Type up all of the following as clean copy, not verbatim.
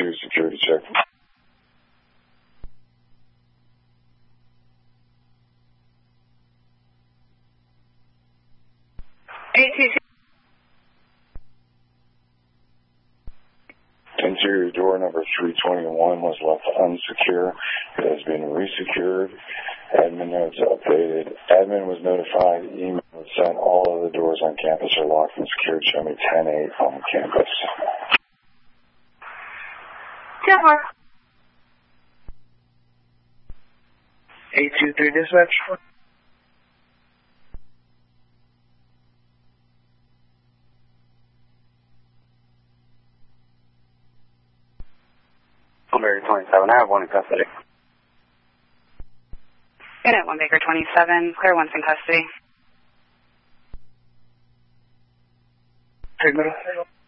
10-2 security check. Interior door number 321 was left unsecure. It has been resecured. Admin notes updated. Admin was notified. Email was sent. All of the doors on campus are locked and secured. Show me 10-8 on campus. 10-4. 823 dispatch. Baker 27, I have one in custody. Unit 1 Baker 27, clear one's in custody. Take middle.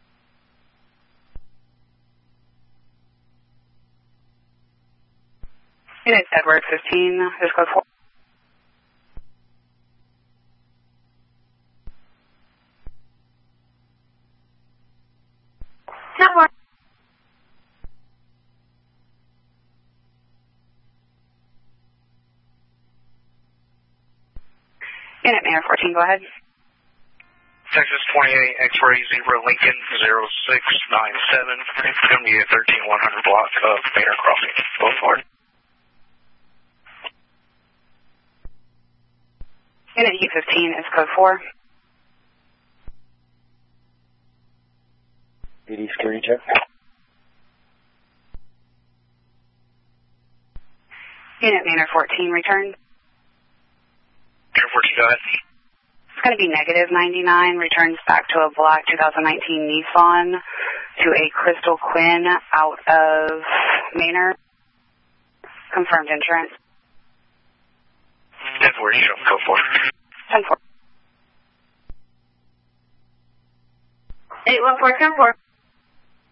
Unit Edward 15, there's code 4. Number. Unit Mayor 14, go ahead. Texas 28, X-ray 0 Lincoln 0697. It's going to be a 13100 block of Bader Crossing. Go forward. Unit U15 is code 4. PD security check. Unit Maynard 14, return. Maynard 14, go ahead. It's going to be negative 99, returns back to a black 2019 Nissan to a Crystal Quinn out of Maynard. Confirmed insurance. 10-4, you show code 4. 10-4. 814, 10-4.